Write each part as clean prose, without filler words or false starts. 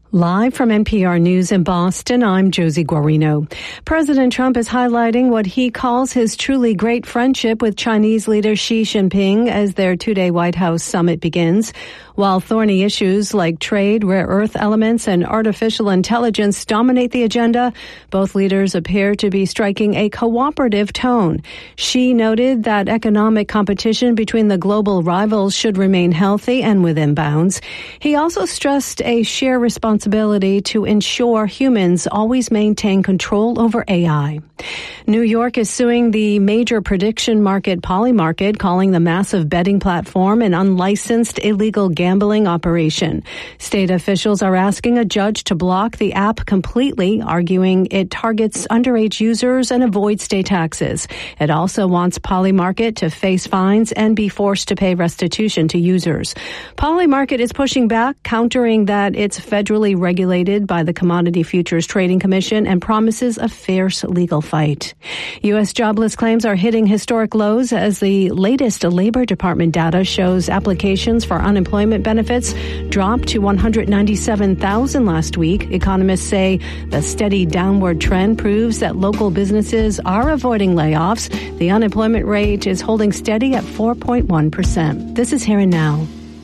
Live from NPR News in Boston, I'm Josie Guarino. President Trump is highlighting what he calls his truly great friendship with Chinese leader Xi Jinping as their two-day White House summit begins. While thorny issues like trade, rare earth elements, and artificial intelligence dominate the agenda, both leaders appear to be striking a cooperative tone. Xi noted that economic competition between the global rivals should remain healthy and within bounds. He also stressed a shared responsibility to ensure humans always maintain control over AI. New York is suing the major prediction market Polymarket, calling the massive betting platform an unlicensed illegal gambling operation. State officials are asking a judge to block the app completely, arguing it targets underage users and avoids state taxes. It also wants Polymarket to face fines and be forced to pay restitution to users. Polymarket is pushing back, countering that it's federally regulated by the Commodity Futures Trading Commission and promises a fierce legal fight. U.S. jobless claims are hitting historic lows as the latest Labor Department data shows applications for unemployment benefits dropped to 197,000 last week. Economists say the steady downward trend proves that local businesses are avoiding layoffs. The unemployment rate is holding steady at 4.1%. This is Here and Now.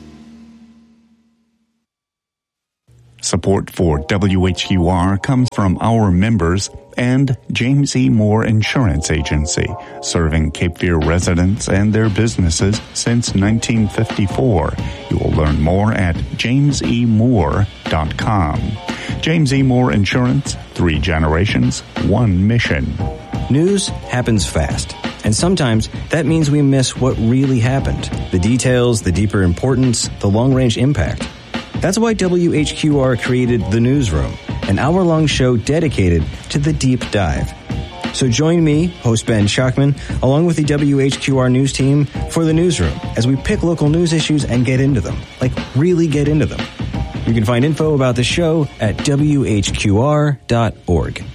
Support for WHQR comes from our members and James E. Moore Insurance Agency, serving Cape Fear residents and their businesses since 1954. You will learn more at jamesemoore.com. James E. Moore Insurance, 3 generations, 1 mission. News happens fast, and sometimes that means we miss what really happened. The details, the deeper importance, the long-range impact. That's why WHQR created The Newsroom, an hour-long show dedicated to the deep dive. So join me, host Ben Schuckman, along with the WHQR news team for The Newsroom as we pick local news issues and get into them, like really get into them. You can find info about the show at WHQR.org.